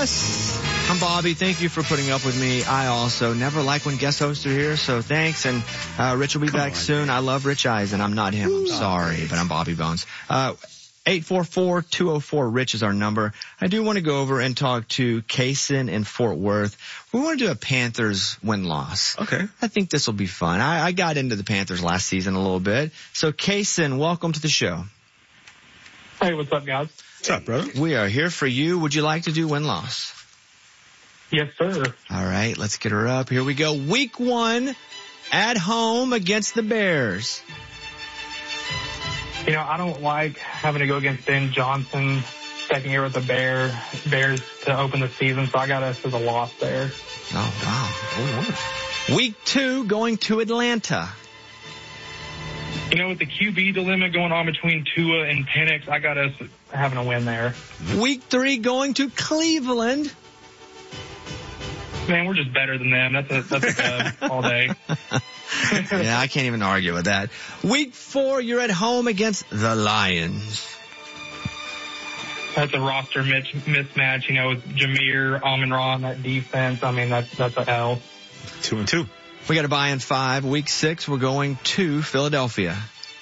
Yes. I'm Bobby. Thank you for putting up with me. I also never like when guest hosts are here, so thanks. And Rich will be back soon. I love Rich Eisen. I'm not him. I'm sorry, but I'm Bobby Bones. 844-204-RICH is our number. I do want to go over and talk to Kaysen in Fort Worth. We want to do a Panthers win-loss. Okay. I think this will be fun. I got into the Panthers last season a little bit. So, Kaysen, welcome to the show. Hey, what's up, guys? What's up, brother? We are here for you. Would you like to do win-loss? Yes, sir. All right, let's get her up. Here we go. Week 1 at home against the Bears. You know, I don't like having to go against Ben Johnson second year with the Bears to open the season, so I got us as a loss there. Oh, wow. Week 2 going to Atlanta. You know, with the QB dilemma going on between Tua and Penix, I got us having a win there. Week 3 going to Cleveland. Man, we're just better than them. That's a dub all day. Yeah, I can't even argue with that. Week 4, you're at home against the Lions. That's a roster mismatch, you know, with Jameer, Amon-Ra, and that defense. I mean, that's a L. 2-2. We got a bye in 5. Week 6, we're going to Philadelphia.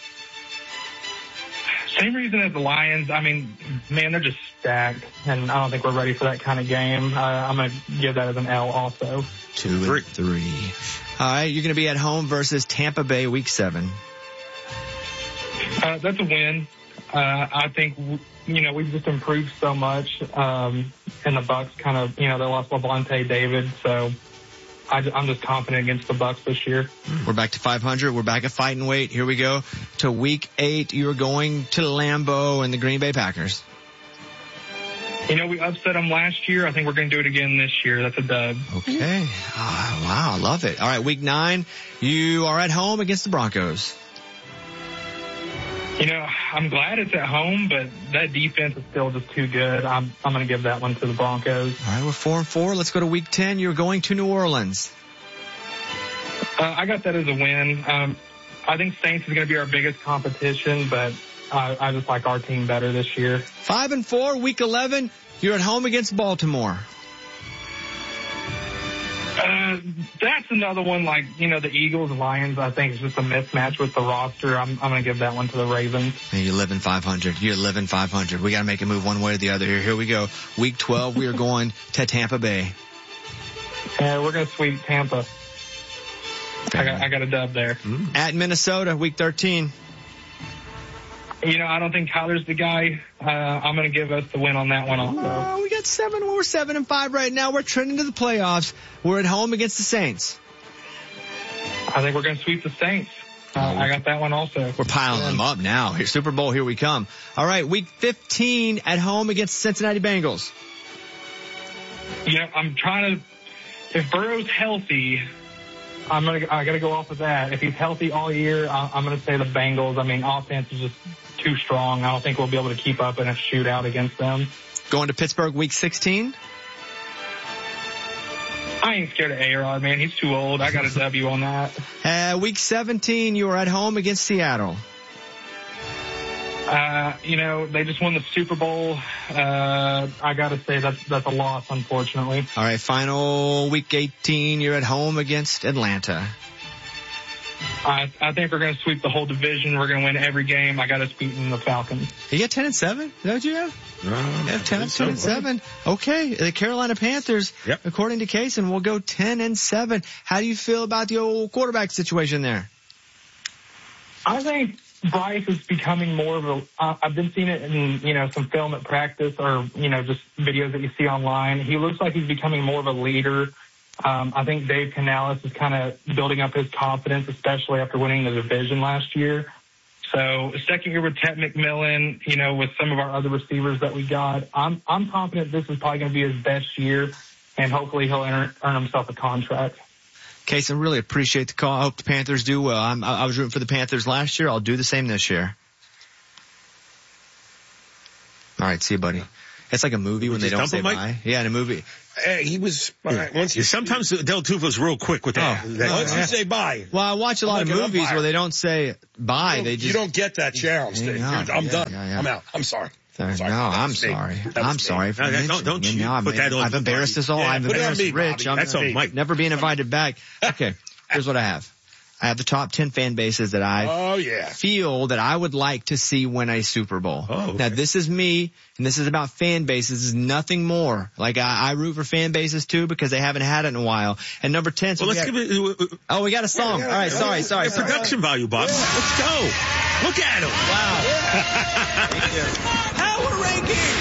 Same reason as the Lions. I mean, man, they're just stacked, and I don't think we're ready for that kind of game. I'm going to give that as an L also. 2 and 3. All right, you're going to be at home versus Tampa Bay week 7. That's a win. I think, you know, we've just improved so much, and the Bucs kind of, you know, they lost Lavonte David, so I'm just confident against the Bucs this year. We're back to 500. We're back at fighting weight. Here we go to week 8. You're going to Lambeau and the Green Bay Packers. You know, we upset them last year. I think we're going to do it again this year. That's a dub. Okay. Oh, wow. I love it. All right. Week 9, you are at home against the Broncos. You know, I'm glad it's at home, but that defense is still just too good. I'm going to give that one to the Broncos. All right, we're 4-4. Let's go to week 10. You're going to New Orleans. I got that as a win. I think Saints is going to be our biggest competition, but I just like our team better this year. 5-4, week 11. You're at home against Baltimore. That's another one like, you know, the Eagles, Lions, I think it's just a mismatch with the roster. I'm going to give that one to the Ravens. And you live in 500. You live in 500. We got to make a move one way or the other here. Here we go. Week 12, we are going to Tampa Bay. We're going to sweep Tampa. I got a dub there. At Minnesota, week 13. You know, I don't think Kyler's the guy. I'm going to give us the win on that one also. We got 7. We're 7-5 right now. We're trending to the playoffs. We're at home against the Saints. I think we're going to sweep the Saints. I got that one also. We're piling them up now. Here, Super Bowl, here we come. All right, week 15 at home against the Cincinnati Bengals. You know, I'm trying to, if Burrow's healthy, I got to go off of that. If he's healthy all year, I'm going to say the Bengals. I mean, offense is just too strong. I don't think we'll be able to keep up in a shootout against them. Going to Pittsburgh week 16. I ain't scared of A-Rod, man. He's too old. I got a W on that. Week 17, you are at home against Seattle. You know, they just won the Super Bowl. I got to say that's a loss, unfortunately. All right, final week 18, you're at home against Atlanta. I think we're going to sweep the whole division. We're going to win every game. I got us beating the Falcons. You got 10-7? Is that what you have? No, you have 10-7. Okay, the Carolina Panthers, according to Kaysen, will go 10-7. How do you feel about the old quarterback situation there? I think Bryce is becoming more of a, I've been seeing it in, you know, some film at practice or, you know, just videos that you see online. He looks like he's becoming more of a leader. I think Dave Canales is kind of building up his confidence, especially after winning the division last year. So second year with Ted McMillan, you know, with some of our other receivers that we got, I'm confident this is probably going to be his best year, and hopefully he'll earn himself a contract. Case, I really appreciate the call. I hope the Panthers do well. I was rooting for the Panthers last year. I'll do the same this year. All right, see you, buddy. It's like a movie when they don't say bye. Yeah, in a movie. He was, sometimes Del Tufo's real quick with that. Once you say bye. Well, I watch a lot of movies where they don't say bye. You don't get that chair on stage. I'm done. I'm out. I'm sorry. I'm sorry. I'm sorry. For don't you put that on. I've embarrassed us all. I've embarrassed Rich. That's on Mike. Never being invited back. Okay, here's what I have. I have the top 10 fan bases that I feel that I would like to see win a Super Bowl. Oh, okay. Now, this is me, and this is about fan bases. This is nothing more. Like, I root for fan bases, too, because they haven't had it in a while. And number 10... So well, let's give it... Oh, we got a song. All right, sorry. Production value, Bob. Let's go. Look at him. Wow. Thank you. Power ranking.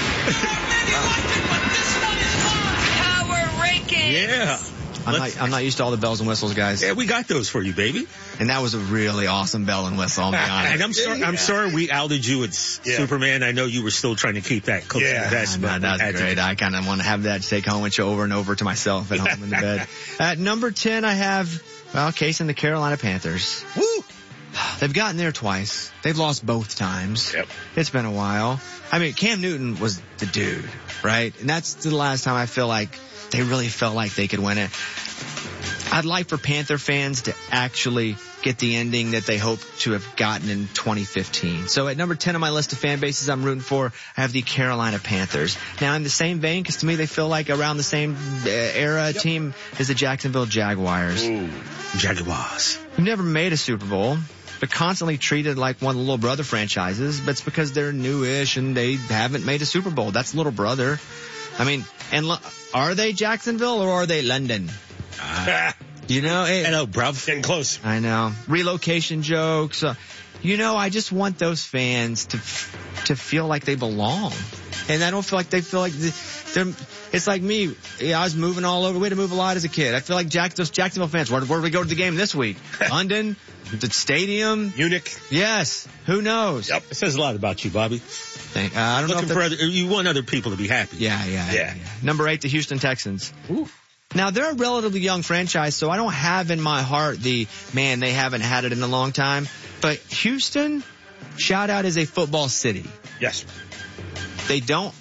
Power ranking. Yeah. I'm not used to all the bells and whistles, guys. Yeah, we got those for you, baby. And that was a really awesome bell and whistle, I'll be honest. And I'm sorry we outed you at Superman. I know you were still trying to keep that close to the vest. That's great. I kind of want to have that take home with you over and over to myself at home in the bed. At number 10, I have, Case and the Carolina Panthers. Woo! They've gotten there twice. They've lost both times. Yep. It's been a while. I mean, Cam Newton was the dude, right? And that's the last time I feel like they really felt like they could win it. I'd like for Panther fans to actually get the ending that they hope to have gotten in 2015. So at number 10 on my list of fan bases I'm rooting for, I have the Carolina Panthers. Now in the same vein, because to me they feel like around the same era team as the Jacksonville Jaguars. Ooh, Jaguars. Who've never made a Super Bowl, but constantly treated like one of the little brother franchises, but it's because they're newish and they haven't made a Super Bowl. That's little brother. I mean, and are they Jacksonville or are they London? You know, hello, bruv. Getting close. I know. Relocation jokes. I just want those fans to feel like they belong. And I don't feel like they feel like they're, it's like me. I was moving all over. We had to move a lot as a kid. I feel like those Jacksonville fans, where did we go to the game this week? London? The stadium? Munich? Yes. Who knows? Yep. It says a lot about you, Bobby. I don't know. You want other people to be happy. Yeah. Number 8, the Houston Texans. Ooh. Now, they're a relatively young franchise, so I don't have in my heart they haven't had it in a long time. But Houston, shout out, is a football city. Yes. They don't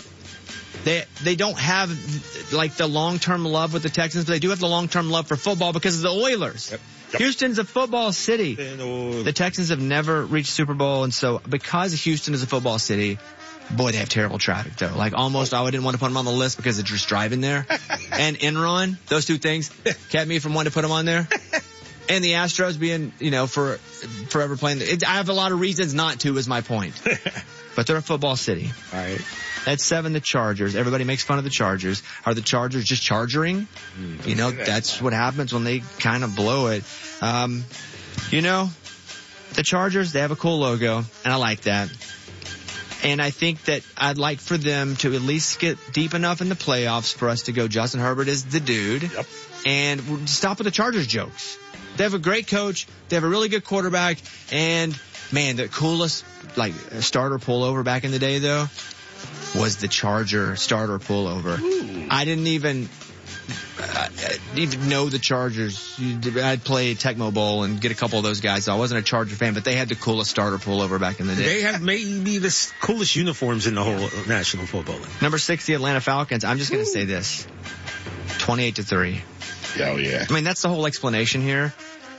have like the long-term love with the Texans, but they do have the long-term love for football because of the Oilers. Yep. Houston's a football city. The Texans have never reached Super Bowl, and so because Houston is a football city, boy, they have terrible traffic, though. Like, almost I didn't want to put them on the list because of just driving there. And Enron, those two things kept me from wanting to put them on there. And the Astros being, for forever playing. I have a lot of reasons not to, is my point. But they're a football city. All right. At 7, the Chargers. Everybody makes fun of the Chargers. Are the Chargers just chargering? That's what happens when they kind of blow it. The Chargers, they have a cool logo, and I like that. And I think that I'd like for them to at least get deep enough in the playoffs for us to go, Justin Herbert is the dude. Yep. And stop with the Chargers jokes. They have a great coach. They have a really good quarterback. And, man, the coolest, starter pullover back in the day, though, was the Charger starter pullover. Ooh. I didn't even know the Chargers. I'd play Tecmo Bowl and get a couple of those guys. So I wasn't a Charger fan, but they had the coolest starter pullover back in the day. They have maybe the coolest uniforms in the whole National Football League. Number 6, the Atlanta Falcons. I'm just going to say this. 28-3. Oh, yeah. I mean, that's the whole explanation here.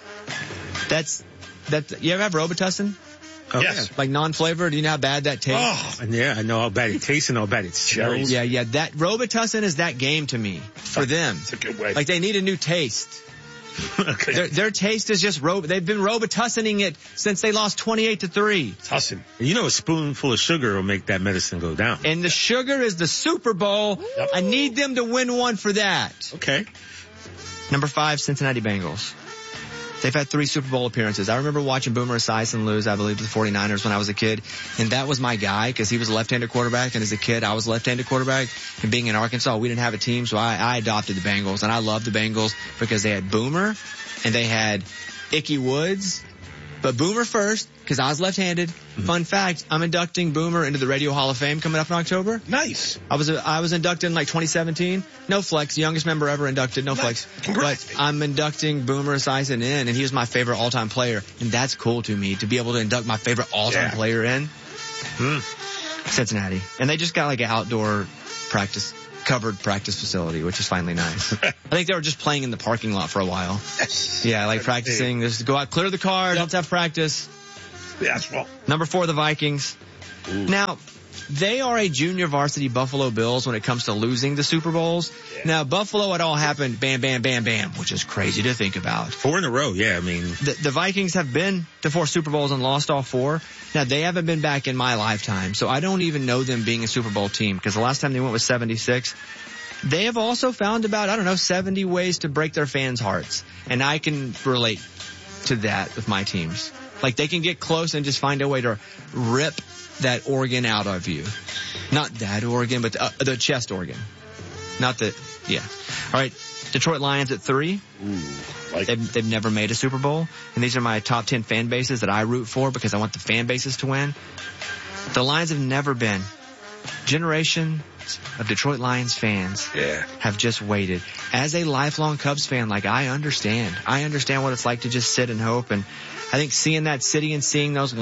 You ever have Robitussin? Oh, yes. Yeah. Like non-flavored. Do you know how bad that tastes? Oh, yeah, I know how bad it tastes and how bad it smells. Yeah. That Robitussin is that game to me for them. That's a good way. Like, they need a new taste. Okay. Their taste is just they've been Robitussining it since they lost 28-3. Tussin. A spoonful of sugar will make that medicine go down. And the sugar is the Super Bowl. Yep. I need them to win one for that. Okay. Number 5, Cincinnati Bengals. They've had 3 Super Bowl appearances. I remember watching Boomer Esiason lose, I believe, to the 49ers when I was a kid. And that was my guy because he was a left-handed quarterback. And as a kid, I was a left-handed quarterback. And being in Arkansas, we didn't have a team, so I adopted the Bengals. And I loved the Bengals because they had Boomer and they had Ickey Woods. But Boomer first, because I was left-handed. Mm-hmm. Fun fact, I'm inducting Boomer into the Radio Hall of Fame coming up in October. Nice. I was inducted in 2017. No flex, youngest member ever inducted, no flex. Congrats. But I'm inducting Boomer Esiason in, and he was my favorite all-time player. And that's cool to me, to be able to induct my favorite all-time player in. Cincinnati. And they just got an outdoor covered practice facility, which is finally nice. I think they were just playing in the parking lot for a while. Yeah, practicing. Just go out, clear the car, don't have practice. Yeah, that's well. Number 4, the Vikings. Ooh. Now, they are a junior varsity Buffalo Bills when it comes to losing the Super Bowls. Yeah. Now, Buffalo, it all happened bam, bam, bam, bam, which is crazy to think about. 4 in a row, yeah, I mean. The Vikings have been to 4 Super Bowls and lost all 4. Now, they haven't been back in my lifetime, so I don't even know them being a Super Bowl team, because the last time they went was 76. They have also found about, 70 ways to break their fans' hearts. And I can relate to that with my teams. Like, they can get close and just find a way to rip that organ out of you. Not that organ, but the chest organ. Not the, yeah. All right. Detroit Lions at 3. They've never made a Super Bowl. And these are my top 10 fan bases that I root for because I want the fan bases to win. The Lions have never been. Generations of Detroit Lions fans have just waited. As a lifelong Cubs fan, like, I understand what it's like to just sit and hope. And I think seeing that city and seeing those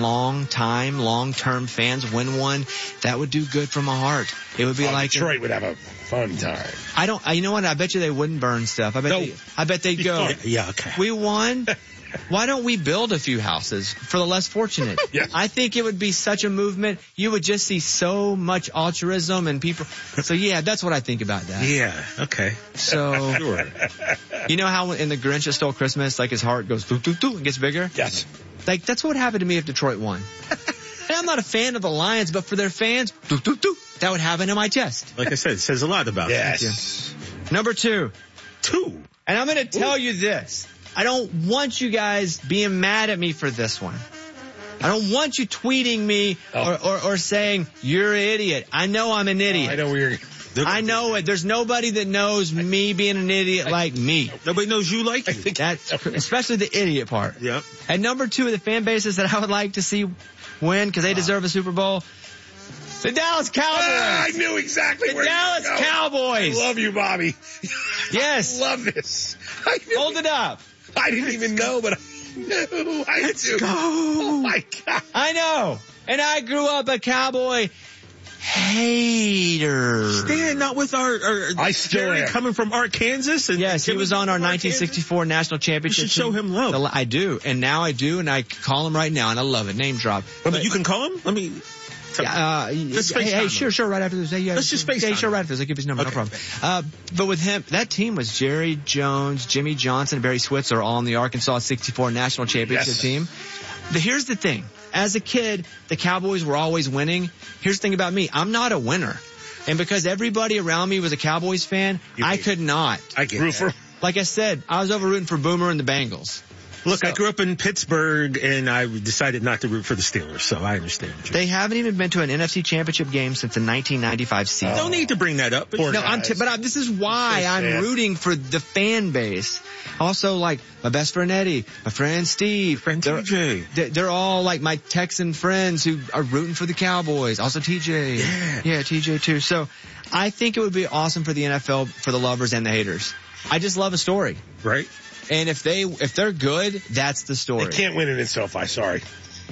long-term fans win one, that would do good for my heart. It would be like Detroit would have a fun time. You know what? I bet you they wouldn't burn stuff. I bet they'd go. Yeah, okay. We won. Why don't we build a few houses for the less fortunate? Yes. I think it would be such a movement. You would just see so much altruism and people. So yeah, that's what I think about that. Yeah, okay. So, sure. You know how in The Grinch That Stole Christmas, like his heart goes doo doo doo and gets bigger? Yes. Like, that's what would happen to me if Detroit won. And I'm not a fan of the Lions, but for their fans, doo doo doo, that would happen in my chest. Like I said, it says a lot about yes. Yes. Number 2. 2. And I'm going to tell you this. I don't want you guys being mad at me for this one. I don't want you tweeting me or saying, you're an idiot. I know I'm an idiot. I know where you're... I know it. There's nobody that knows me being an idiot like me. Nobody knows you like you. That's especially the idiot part. Yep. And number 2 of the fan bases that I would like to see win because they deserve a Super Bowl, the Dallas Cowboys. I knew exactly where Dallas you were going. Cowboys. I love you, Bobby. Yes. I love this. Hold it up. I didn't even know, but I knew. Let's go. Oh, my God. I know. And I grew up a Cowboy hater. Stan, not with our I still Jerry am. coming from Arkansas. And yes, he was on our 1964 national championship. You should show him love. I do. And now I do. And I call him right now. And I love it. Name drop. But you can call him? Let me... Hey, sure, right after this. Hey, let's just face it. Sure, right after this. I'll give his number, no problem. But with him, that team was Jerry Jones, Jimmy Johnson, Barry Switzer, all on the Arkansas 64 national championship team. Here's the thing. As a kid, the Cowboys were always winning. Here's the thing about me. I'm not a winner. And because everybody around me was a Cowboys fan, I could not. I get that. Like I said, I was over rooting for Boomer and the Bengals. Look, I grew up in Pittsburgh, and I decided not to root for the Steelers, so I understand. They haven't even been to an NFC Championship game since the 1995 season. Don't need to bring that up. No, this is why I'm rooting for the fan base. Also, like, my best friend Eddie, my friend Steve. Friend TJ. They're all, like, my Texan friends who are rooting for the Cowboys. Also TJ. Yeah, TJ too. So, I think it would be awesome for the NFL, for the lovers and the haters. I just love a story. Right. And if they're good, that's the story. They can't win it in SoFi, sorry.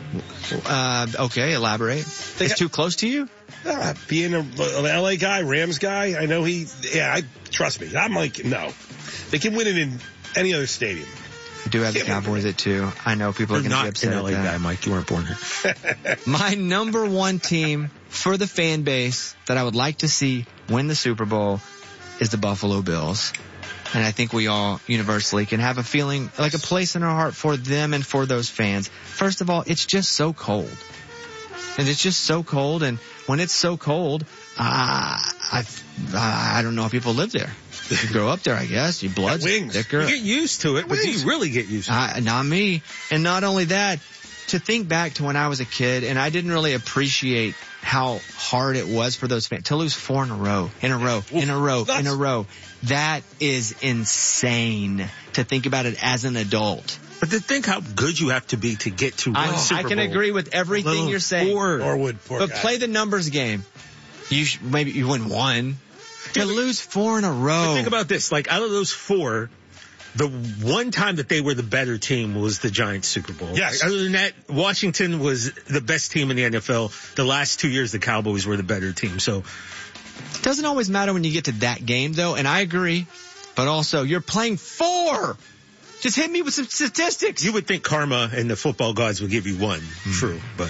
Okay, elaborate. It's too close to you? Being an LA guy, Rams guy, I know trust me. I'm like, no. They can win it in any other stadium. I do have the Cowboys at 2. I know people are going to be upset at that. You're not an LA guy, Mike. You weren't born here. My number 1 team for the fan base that I would like to see win the Super Bowl is the Buffalo Bills. And I think we all universally can have a feeling, like a place in our heart for them and for those fans. First of all, it's just so cold. And it's just so cold. And when it's so cold, I don't know if people live there. You grow up there, I guess. Your blood's thicker. You get used to it, but do you really get used to it? Not me. And not only that, to think back to when I was a kid, and I didn't really appreciate how hard it was for those fans to lose 4 in a row. That is insane to think about it as an adult. But to think how good you have to be to get to one Super Bowl. I can agree with everything you're saying. But play the numbers game. Maybe you win 1. To lose 4 in a row. But think about this. Like, out of those 4, the one time that they were the better team was the Giants Super Bowl. Yes. Other than that, Washington was the best team in the NFL. The last 2 years, the Cowboys were the better team. So it doesn't always matter when you get to that game, though, and I agree. But also, you're playing 4. Just hit me with some statistics. You would think karma and the football gods would give you 1. True, but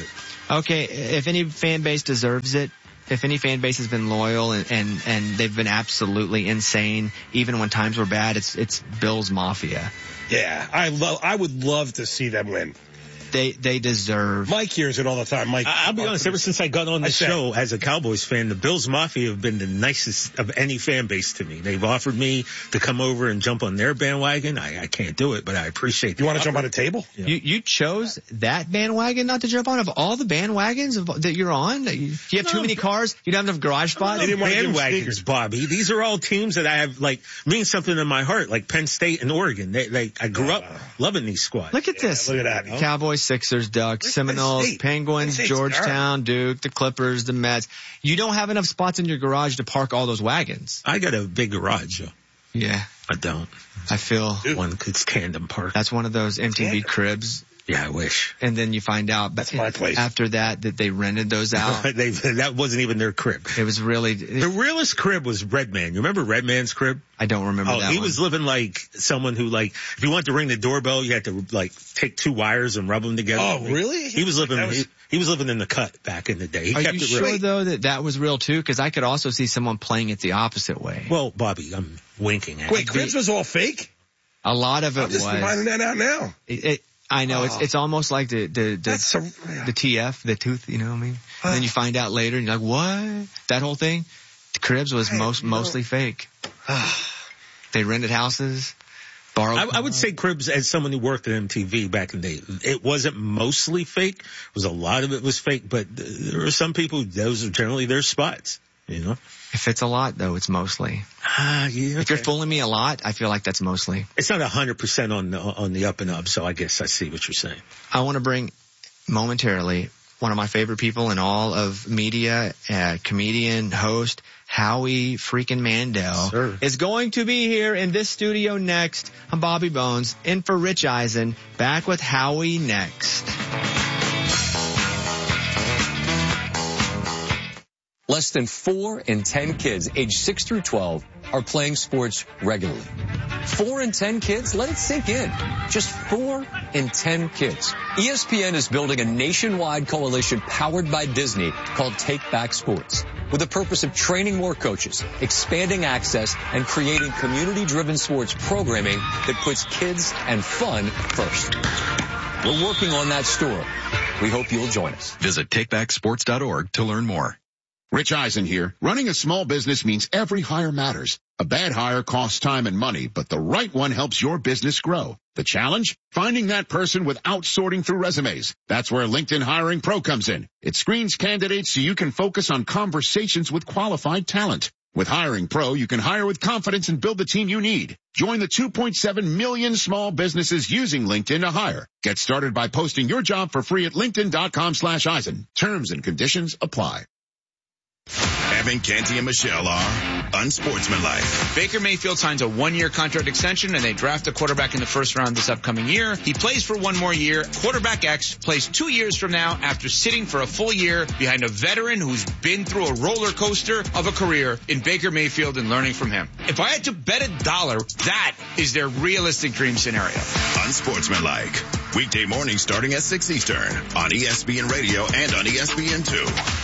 Okay, if any fan base deserves it, if any fan base has been loyal and they've been absolutely insane, even when times were bad, it's Bills Mafia. Yeah, I would love to see them win. They deserve. Mike hears it all the time. Mike, I'll be honest. Ever since I got on the show as a Cowboys fan, the Bills Mafia have been the nicest of any fan base to me. They've offered me to come over and jump on their bandwagon. I can't do it, but I appreciate it. You want to jump on a table? Yeah. You chose that bandwagon not to jump on? Of all the bandwagons that you're on? You have too many cars? You don't have enough garage spots? They didn't want bandwagons, Bobby. These are all teams that I have, mean something in my heart, like Penn State and Oregon. I grew up loving these squads. Look at this. Look at that. Cowboys, Sixers, Ducks, Seminoles, Penguins, Georgetown, Duke, the Clippers, the Mets. You don't have enough spots in your garage to park all those wagons. I got a big garage. Yeah. I don't. I feel one could tandem park. That's one of those MTV cribs. Yeah, I wish. And then you find out that's my place. After that they rented those out. That wasn't even their crib. It was really the realest crib was Redman. You remember Redman's crib? I don't remember that. He was living like someone who if you wanted to ring the doorbell, you had to take two wires and rub them together. Oh, really? He was living he was living in the cut back in the day. Are you sure though that was real too? Because I could also see someone playing it the opposite way. Well, Bobby, I'm winking at you. Wait, cribs was all fake? A lot of it was. I'm just finding that out now. I know it's almost like the TF, the tooth, you know what I mean? And then you find out later and you're like, what? That whole thing? The cribs was mostly fake. They rented houses, borrowed. I would say cribs, as someone who worked at MTV back in the day, it wasn't mostly fake. It was a lot of it was fake, but there are some people, those are generally their spots. You know? If it's a lot, though, it's mostly. Yeah, okay. If you're fooling me a lot, I feel like that's mostly. It's not 100% on the up and up, so I guess I see what you're saying. I want to bring momentarily one of my favorite people in all of media, comedian, host, Howie freaking Mandel, is going to be here in this studio next. I'm Bobby Bones, in for Rich Eisen, back with Howie next. Less than 4 in 10 kids aged 6 through 12 are playing sports regularly. 4 in 10 kids? Let it sink in. Just 4 in 10 kids. ESPN is building a nationwide coalition powered by Disney called Take Back Sports, with the purpose of training more coaches, expanding access, and creating community-driven sports programming that puts kids and fun first. We're working on that story. We hope you'll join us. Visit takebacksports.org to learn more. Rich Eisen here. Running a small business means every hire matters. A bad hire costs time and money, but the right one helps your business grow. The challenge? Finding that person without sorting through resumes. That's where LinkedIn Hiring Pro comes in. It screens candidates so you can focus on conversations with qualified talent. With Hiring Pro, you can hire with confidence and build the team you need. Join the 2.7 million small businesses using LinkedIn to hire. Get started by posting your job for free at linkedin.com/Eisen. Terms and conditions apply. Evan, Canty, and Michelle are unsportsmanlike. Baker Mayfield signs a 1-year contract extension, and they draft a quarterback in the first round this upcoming year. He plays for 1 more year. Quarterback X plays 2 years from now after sitting for a full year behind a veteran who's been through a roller coaster of a career in Baker Mayfield and learning from him. If I had to bet $1, that is their realistic dream scenario. Unsportsmanlike. Weekday mornings starting at 6 Eastern on ESPN Radio and on ESPN2.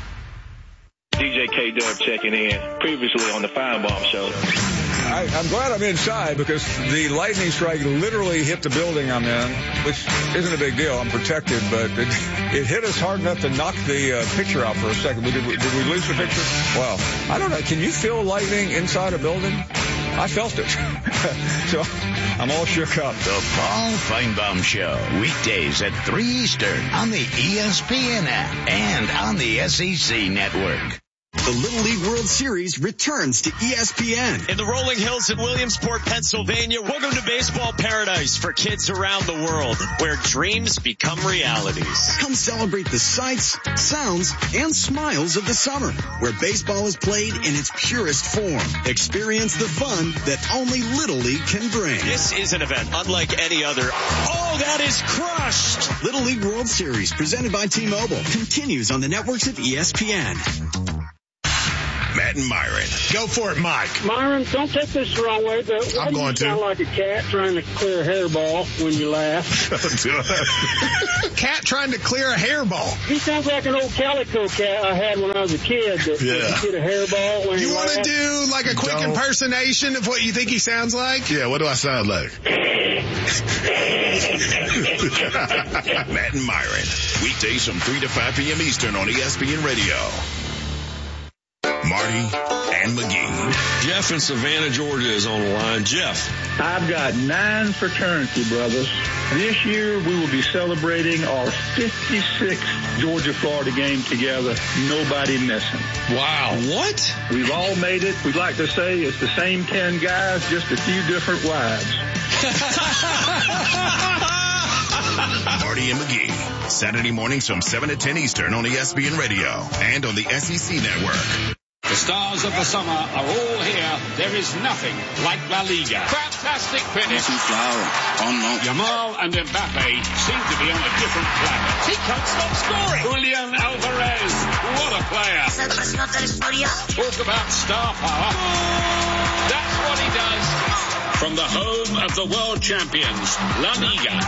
DJ K-Dub checking in, previously on the Firebomb Show. I'm glad I'm inside because the lightning strike literally hit the building I'm in, which isn't a big deal. I'm protected, but it hit us hard enough to knock the picture out for a second. Did we lose the picture? Well, I don't know. Can you feel lightning inside a building? I felt it. So I'm all shook up. The Paul Finebaum Show, weekdays at 3 Eastern on the ESPN app and on the SEC Network. The Little League World Series returns to ESPN. In the rolling hills in Williamsport, Pennsylvania, welcome to baseball paradise for kids around the world, where dreams become realities. Come celebrate the sights, sounds, and smiles of the summer, where baseball is played in its purest form. Experience the fun that only Little League can bring. This is an event unlike any other. Oh, that is crushed! Little League World Series, presented by T-Mobile, continues on the networks of ESPN. Matt and Myron. Go for it, Mike. Myron, don't take this the wrong way, but I'm going to. You sound like a cat trying to clear a hairball when you laugh. Cat trying to clear a hairball. He sounds like an old calico cat I had when I was a kid that get a hairball when You want to do like a quick impersonation of what you think he sounds like? Yeah, what do I sound like? Matt and Myron. Weekdays from 3 to 5 p.m. Eastern on ESPN Radio. Marty and McGee. Jeff in Savannah, Georgia is on the line. Jeff. I've got 9 fraternity brothers. This year we will be celebrating our 56th Georgia-Florida game together. Nobody missing. Wow. What? We've all made it. We'd like to say it's the same 10 guys, just a few different wives. Marty and McGee. Saturday mornings from 7 to 10 Eastern on ESPN Radio and on the SEC Network. The stars of the summer are all here. There is nothing like La Liga. Fantastic finish. Yamal and Mbappe seem to be on a different planet. He can't stop scoring. Julian Alvarez, what a player. Talk about star power. That's what he does. From the home of the world champions, La Liga.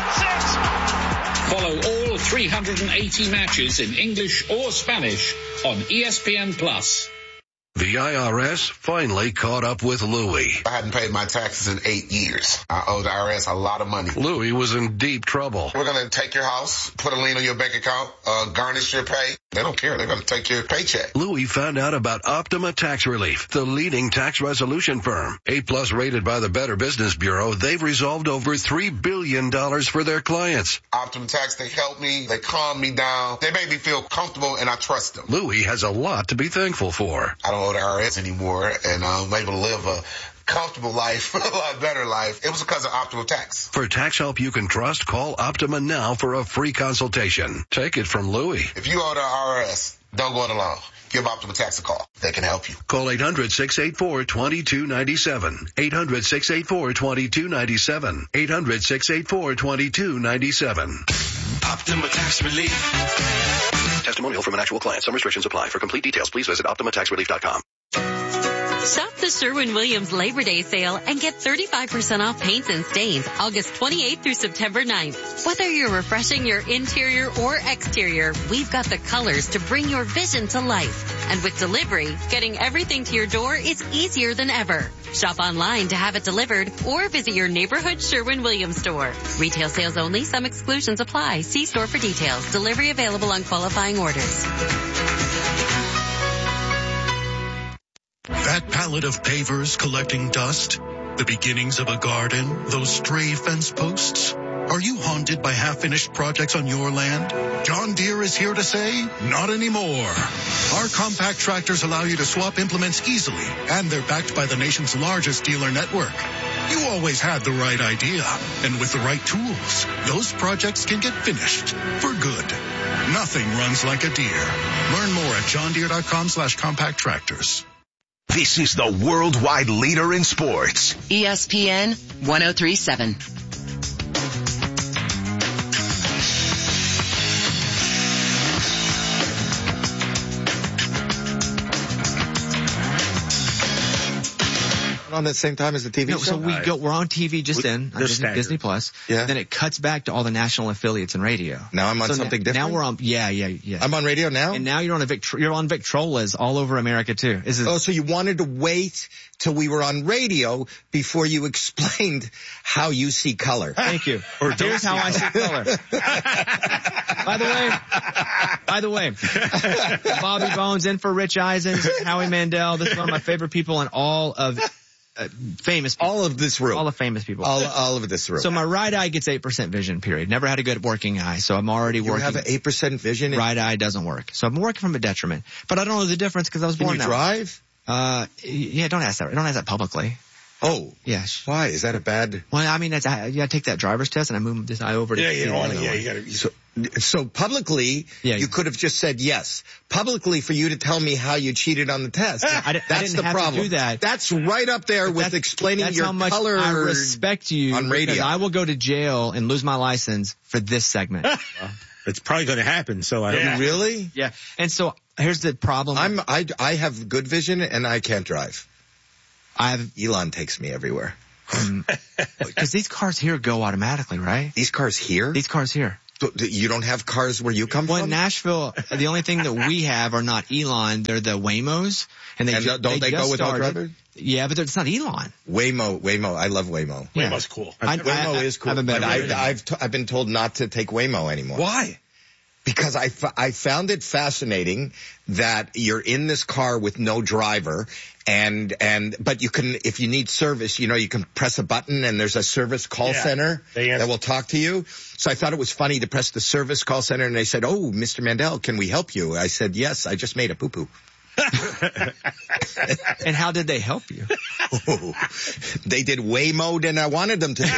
Follow all 380 matches in English or Spanish on ESPN+. The IRS finally caught up with Louie. I hadn't paid my taxes in 8 years. I owed the IRS a lot of money. Louie was in deep trouble. We're going to take your house, put a lien on your bank account, garnish your pay. They don't care. They're going to take your paycheck. Louie found out about Optima Tax Relief, the leading tax resolution firm. A+ rated by the Better Business Bureau, they've resolved over $3 billion for their clients. Optima Tax, they helped me. They calmed me down. They made me feel comfortable, and I trust them. Louie has a lot to be thankful for. I don't owe the IRS anymore, and I'm able to live a comfortable life, a lot better life. It was because of Optima Tax. For tax help you can trust, call Optima now for a free consultation. Take it from Louie. If you owe the IRS, don't go it alone. Give Optima Tax a call. They can help you. Call 800-684-2297. 800-684-2297. 800-684-2297. Optima Tax Relief. Testimonial from an actual client. Some restrictions apply. For complete details, please visit OptimaTaxRelief.com. Shop the Sherwin-Williams Labor Day sale and get 35% off paints and stains August 28th through September 9th. Whether you're refreshing your interior or exterior, we've got the colors to bring your vision to life. And with delivery, getting everything to your door is easier than ever. Shop online to have it delivered or visit your neighborhood Sherwin-Williams store. Retail sales only. Some exclusions apply. See store for details. Delivery available on qualifying orders. That pallet of pavers collecting dust, the beginnings of a garden, those stray fence posts. Are you haunted by half-finished projects on your land? John Deere is here to say, not anymore. Our compact tractors allow you to swap implements easily, and they're backed by the nation's largest dealer network. You always had the right idea, and with the right tools, those projects can get finished for good. Nothing runs like a Deere. Learn more at johndeere.com/compact tractors. This is the worldwide leader in sports. ESPN 1037. On the same time as the TV show? So we're on TV just on Disney Plus. Yeah. Then it cuts back to all the national affiliates and radio. Now I'm on something different? Now we're on, yeah. I'm on radio now? And now you're on you're on Victrola's all over America too. So you wanted to wait till we were on radio before you explained how you see color. Thank you. Here's how I see color. By the way, Bobby Bones in for Rich Eisen, Howie Mandel. This is one of my favorite people in all of famous people. All of this room. All the famous people. All of this room. So my right eye gets 8% vision, period. Never had a good working eye, so I'm already working. You have an 8% vision? Right eye doesn't work. So I'm working from a detriment. But I don't know the difference because I was born that way. Can you drive? Yeah, don't ask that. Don't ask that publicly. Oh. Yes. Why? Is that a bad? Well, I mean, I take that driver's test and I move this eye over to. You gotta. So publicly, you could have just said yes. Publicly, for you to tell me how you cheated on the test. That's the problem. To do that. That's right up there with explaining your color. I respect you on radio. Because I will go to jail and lose my license for this segment. It's probably going to happen. So I don't know. Really? Yeah. And so Here's the problem. I have good vision and I can't drive. Elon takes me everywhere. Because these cars here go automatically, right? These cars here? These cars here. You don't have cars where you come from? Well, in Nashville, the only thing that we have are not Elon. They're the Waymos. And don't they go without driver? Yeah, but it's not Elon. Waymo. I love Waymo. Yeah. Waymo's cool. Waymo is cool. But I've been told not to take Waymo anymore. Why? Because I found it fascinating that you're in this car with no driver but you can, if you need service, you can press a button and there's a service call center that will talk to you. So I thought it was funny to press the service call center and they said, "Oh, Mr. Mandel, can we help you?" I said, "Yes, I just made a poo-poo." And how did they help you? Oh, they did way more than I wanted them to do.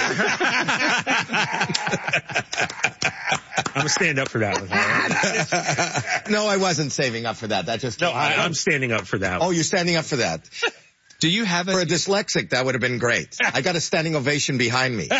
I'm going to stand up for that one. No, I wasn't saving up for that. I'm standing up for that one. Oh, you're standing up for that. Do you have For a dyslexic, that would have been great. I got a standing ovation behind me.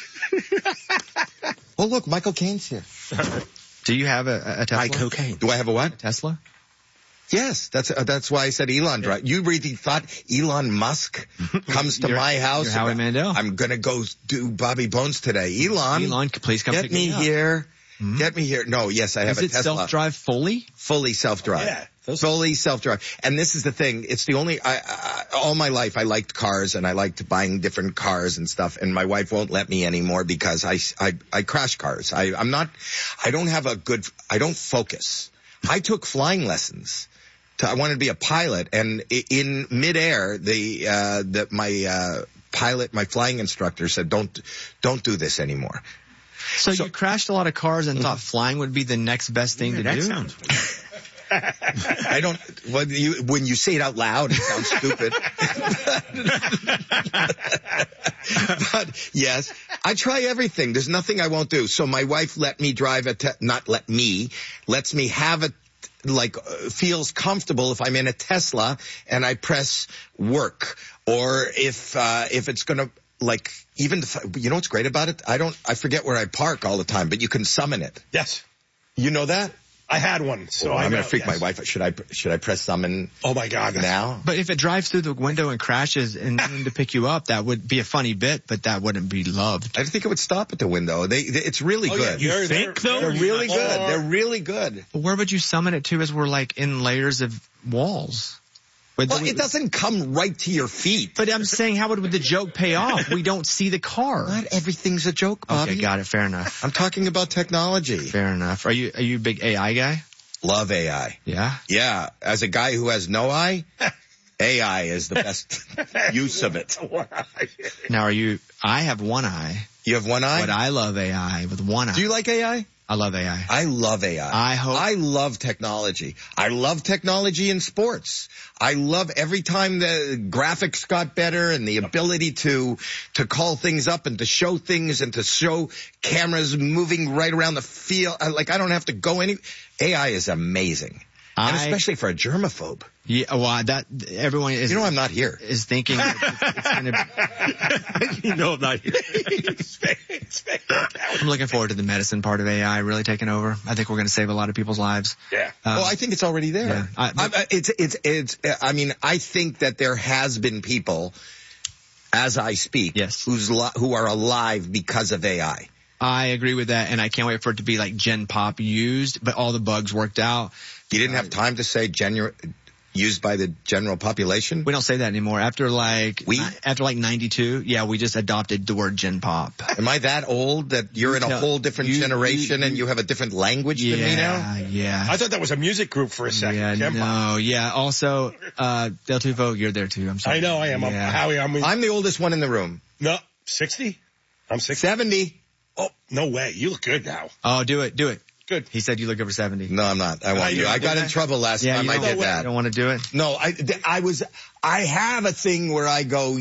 Oh, look, Michael Caine's here. Do you have a Tesla? Cocaine. Do I have a what? A Tesla? Yes, that's why I said Elon drive. You really thought Elon Musk comes to my house? You're Howie Mandel. I'm gonna go do Bobby Bones today. Elon, please come get me here. Mm-hmm. Get me here. No, yes, I have a Tesla. Is it self-drive fully? Fully self-drive. Yeah. Fully self-drive. And this is the thing. It's the only, all my life I liked cars and I liked buying different cars and stuff. And my wife won't let me anymore because I crash cars. I don't focus. I took flying lessons. I wanted to be a pilot, and in midair, my flying instructor said, "Don't do this anymore." So you crashed a lot of cars and thought flying would be the next best thing to do? That sounds. I don't. When you say it out loud, it sounds stupid. But yes, I try everything. There's nothing I won't do. So my wife let me drive lets me have a. Feels comfortable if I'm in a Tesla and I press work, or if it's gonna even what's great about it? I forget where I park all the time, but you can summon it. Yes. You know that? I had one, so I'm gonna freak my wife. Should I press summon? Oh my God! Now, but if it drives through the window and crashes and to pick you up, that would be a funny bit, but that wouldn't be loved. I think it would stop at the window. It's really good. Yeah, you think though? They're really good. They're really good. But where would you summon it to? As we're in layers of walls. It doesn't come right to your feet. But I'm saying, how would the joke pay off? We don't see the car. Not everything's a joke, Bobby. Okay, got it. Fair enough. I'm talking about technology. Fair enough. Are you a big AI guy? Love AI. Yeah? Yeah. As a guy who has no eye, AI is the best use of it. Now, I have one eye. You have one eye? But I love AI with one eye. Do you like AI? I love AI. I love AI. I love technology. I love technology in sports. I love every time the graphics got better and the ability to call things up and to show things and to show cameras moving right around the field. I don't have to go AI is amazing. And especially for a germaphobe. Yeah, well, everyone is. I'm not here. Is thinking it's going to. I'm not here. I'm looking forward to the medicine part of AI really taking over. I think we're going to save a lot of people's lives. Yeah. I think it's already there. Yeah. I think that there has been people, as I speak, who are alive because of AI. I agree with that, and I can't wait for it to be like Gen Pop used, but all the bugs worked out. You didn't have time to say used by the general population? We don't say that anymore. After 92, we just adopted the word Gen Pop. Am I that old that you're in a whole different generation and you have a different language than me now? Yeah. I thought that was a music group for a second. Yeah, Also, Del Tufo, you're there too. I'm sorry. I know I am. Yeah. Howie, I'm the oldest one in the room. No, 60? I'm 60. 70. Oh, no way. You look good now. Oh, do it. Good. He said you look over 70. No, I'm not. I won't do it. I got in trouble last time I did that. You don't want to do it? No, I have a thing where I go,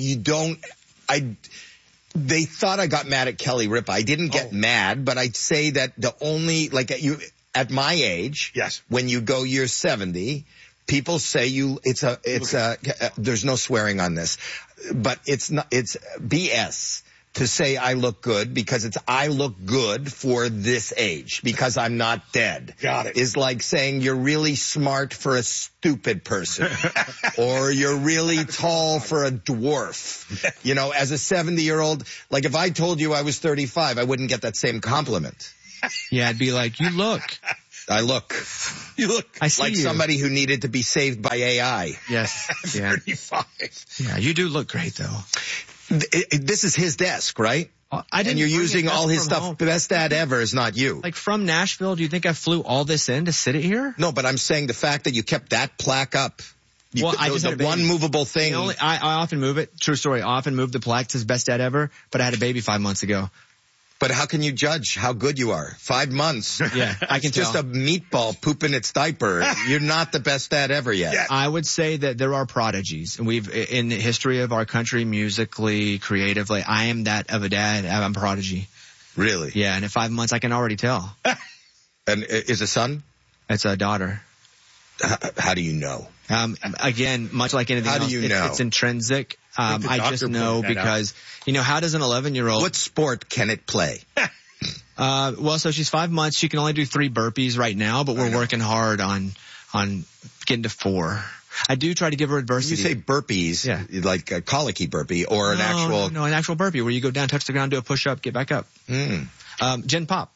they thought I got mad at Kelly Ripa. I didn't get mad, but I'd say that at my age, yes, when you go you're 70, people say there's no swearing on this, but it's BS. to say I look good because I look good for this age because I'm not dead. Got it. Is like saying you're really smart for a stupid person or you're really tall for a dwarf. You know, as a 70-year-old, like if I told you I was 35, I wouldn't get that same compliment. Yeah, I'd be like, you look. I look. You look. I see like you. Somebody who needed to be saved by AI. Yes. Yeah. 35. Yeah, you do look great though. This is his desk, right? And you're using all his stuff. Home. Best dad ever is not you. Like from Nashville, do you think I flew all this in to sit it here? No, but I'm saying the fact that you kept that plaque up. I just had a baby. One movable thing. I often move it. True story. I often move the plaque to best dad ever, but I had a baby 5 months ago. But how can you judge how good you are? 5 months. Yeah, I can tell. Just a meatball pooping its diaper. You're not the best dad ever yet. Yeah. I would say that there are prodigies. And in the history of our country, musically, creatively, I am that of a dad. I'm a prodigy. Really? Yeah, and in 5 months, I can already tell. And is a son? It's a daughter. How do you know? Again, much like anything else, how do you know? It's intrinsic. I just know because, how does an 11-year-old... What sport can it play? So she's 5 months. She can only do 3 burpees right now, but we're working hard on getting to 4. I do try to give her adversity. You say burpees, like a colicky burpee or an actual... No, an actual burpee where you go down, touch the ground, do a push-up, get back up. Gen Pop.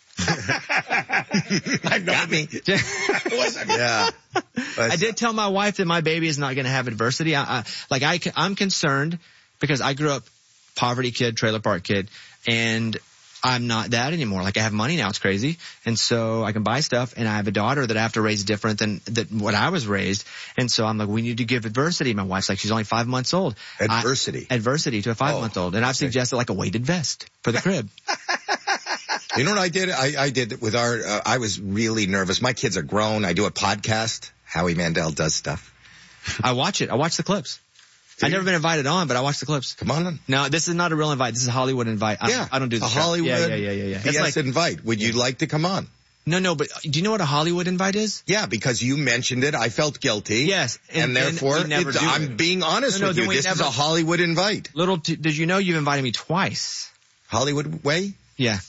I got me. Yeah. I did tell my wife that my baby is not going to have adversity. I'm concerned because I grew up poverty kid, trailer park kid, and I'm not that anymore. Like I have money now, it's crazy, and so I can buy stuff. And I have a daughter that I have to raise different than what I was raised. And so I'm like, we need to give adversity. My wife's like, she's only 5 months old. Adversity to a 5-month-old, and I've suggested like a weighted vest for the crib. You know what I did? I did with I was really nervous. My kids are grown. I do a podcast. Howie Mandel does stuff. I watch it. I watch the clips. I've never been invited on, but I watch the clips. Come on. No, this is not a real invite. This is a Hollywood invite. I don't do this. A Hollywood yeah. BS like, invite. Would you like to come on? No, but do you know what a Hollywood invite is? Yeah, because you mentioned it. I felt guilty. Yes. And therefore, I'm being honest with you. This is a Hollywood invite. Did you know you've invited me twice? Hollywood way? Yeah.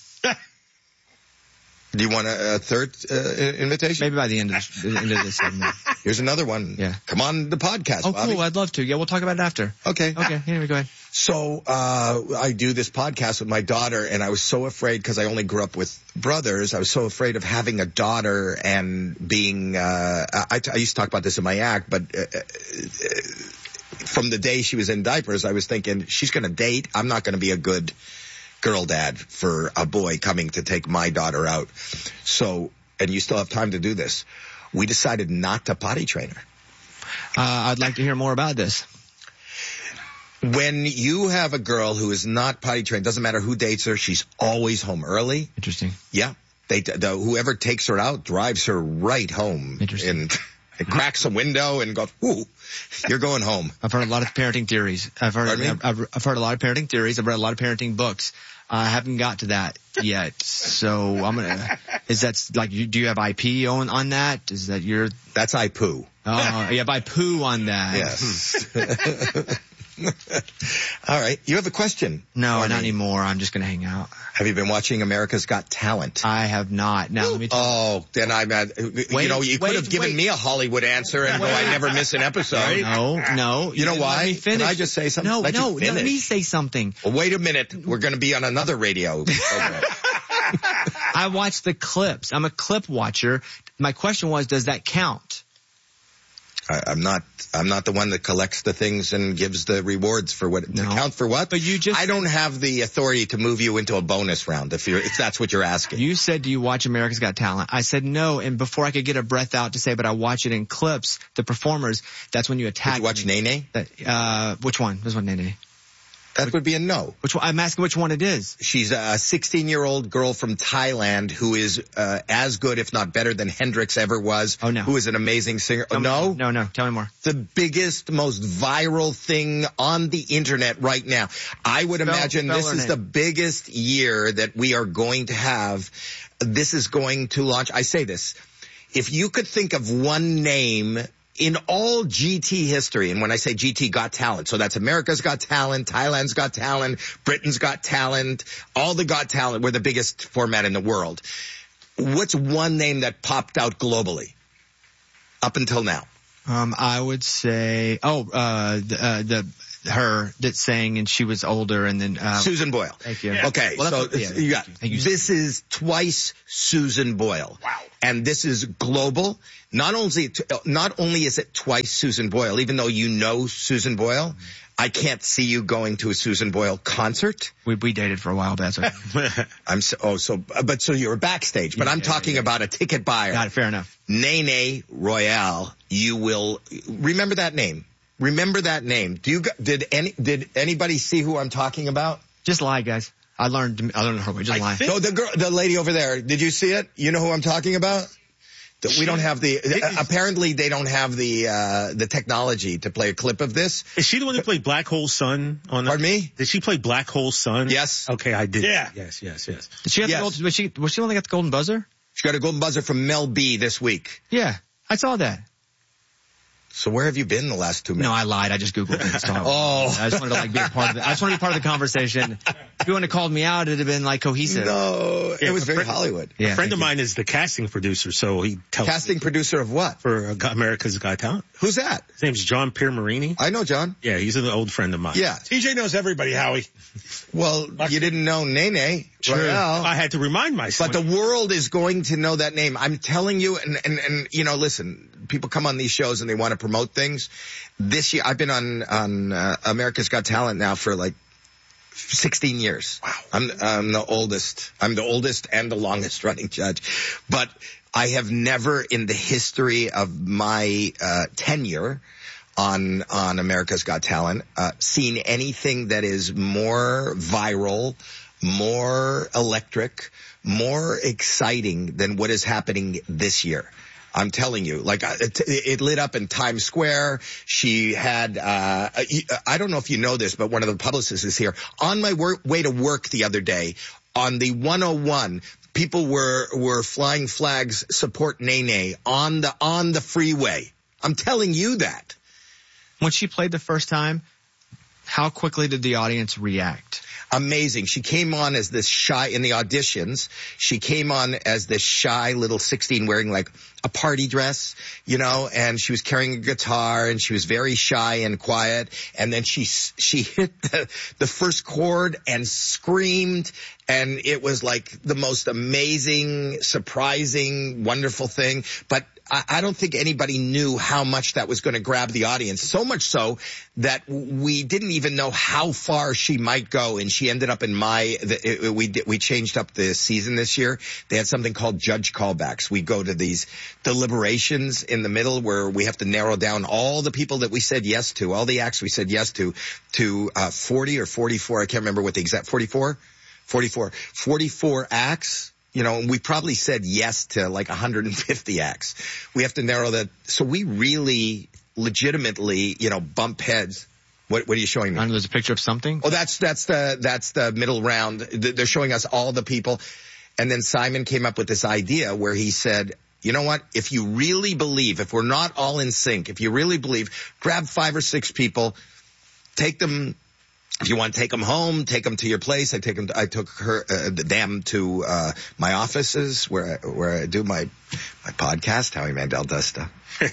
Do you want a third invitation? Maybe by the end of this segment. Here's another one. Yeah. Come on the podcast, Oh, Bobby. cool. I'd love to. Yeah, we'll talk about it after. Okay. Here we go. So, I do this podcast with my daughter, and I was so afraid because I only grew up with brothers. I was so afraid of having a daughter and being, I used to talk about this in my act, but from the day she was in diapers, I was thinking she's going to date. I'm not going to be a good girl dad for a boy coming to take my daughter out. So, and you still have time to do this. We decided not to potty train her. I'd like to hear more about this. When you have a girl who is not potty trained, doesn't matter who dates her, she's always home early. Interesting. Yeah. Whoever takes her out drives her right home. Interesting. And cracks a window and goes, ooh, you're going home. I've heard a lot of parenting theories. I've heard a lot of parenting theories. I've read a lot of parenting books. I haven't got to that yet. So do you have IP on that? Is that that's I poo. Oh, you have I poo on that. Yes. All right. You have a question? No, not anymore. I'm just going to hang out. Have you been watching America's Got Talent? I have not. Now, let me tell you. Oh, then I'm at, you could have given me a Hollywood answer and I never miss an episode. No. You know why? Can I just say something? No, let me say something. Well, wait a minute. We're going to be on another radio program. I watch the clips. I'm a clip watcher. My question was, does that count? I'm not the one that collects the things and gives the rewards for what to count for what. But I don't have the authority to move you into a bonus round if that's what you're asking. You said, do you watch America's Got Talent? I said no, and before I could get a breath out to say, but I watch it in clips, the performers, that's when you attack. Did you watch Nene? Which one? This one, Nene. That would be a no. Which one? I'm asking which one it is. She's a 16-year-old girl from Thailand who is as good, if not better, than Hendrix ever was. Oh, no. Who is an amazing singer. No? No. Tell me more. The biggest, most viral thing on the internet right now. I would imagine this is the biggest year that we are going to have. This is going to launch. I say this. If you could think of one name in all GT history, and when I say GT, Got Talent, so that's America's Got Talent, Thailand's Got Talent, Britain's Got Talent, all the Got Talent, we're the biggest format in the world. What's one name that popped out globally up until now? I would say, her that sang and she was older, and then Susan Boyle. Thank you. Okay, well, you got this is twice Susan Boyle. Wow. And this is global. Not only is it twice Susan Boyle, even though you know Susan Boyle, I can't see you going to a Susan Boyle concert. We dated for a while, but that's okay. So you were backstage, but I'm talking about a ticket buyer. Got it, fair enough. Nene Royale, you will remember that name. Remember that name. Did anybody see who I'm talking about? Just lie, guys. I learned her way. Just lie. So the lady over there, did you see it? You know who I'm talking about? We don't have apparently they don't have the technology to play a clip of this. Is she the one who played Black Hole Sun on Pardon me? Did she play Black Hole Sun? Yes. Okay, I did. Yeah. Yes. Did she have was she the one that got the golden buzzer? She got a golden buzzer from Mel B this week. Yeah. I saw that. So where have you been the last 2 minutes? No, I lied. I just Googled it. I just wanted to be a part of it. I just wanted to be part of the conversation. If you wouldn't have called me out, it'd have been cohesive. No, it was very Hollywood. Yeah, a friend of mine is the casting producer, so he tells Casting producer of what? For America's Got Talent. Who's that? His name's John Piermarini. I know John. Yeah, he's an old friend of mine. Yeah. TJ knows everybody, Howie. Well, you didn't know Nene. True. Royale. I had to remind myself. But the world is going to know that name. I'm telling you, and listen, people come on these shows and they want to promote things. This year, I've been on America's Got Talent now for 16 years. Wow. I'm the oldest. I'm the oldest and the longest running judge. But I have never in the history of my tenure on America's Got Talent seen anything that is more viral, more electric, more exciting than what is happening this year. I'm telling you, it lit up in Times Square. She had, I don't know if you know this, but one of the publicists is here. On my way to work the other day, on the 101, people were flying flags, support Nene on the freeway. I'm telling you that. When she played the first time, how quickly did the audience react? Amazing. She came on as this shy, in the auditions, she came on as this shy little 16 wearing a party dress, and she was carrying a guitar and she was very shy and quiet. And then she hit the first chord and screamed. And it was the most amazing, surprising, wonderful thing. But I don't think anybody knew how much that was going to grab the audience. So much so that we didn't even know how far she might go. And she ended up in we changed up the season this year. They had something called judge callbacks. We go to these deliberations in the middle where we have to narrow down all the people that we said yes to, all the acts we said yes to 40 or 44. I can't remember what the exact 44 acts. We probably said yes to 150 acts. We have to narrow that. So we really legitimately, bump heads. What are you showing me? There's a picture of something. Oh, that's the middle round. They're showing us all the people. And then Simon came up with this idea where he said, you know what? If you really believe, if we're not all in sync, if you really believe, grab 5 or 6 people, take them. If you want to take them home, take them to your place. I took them to my offices where I do my podcast. Howie Mandel does stuff.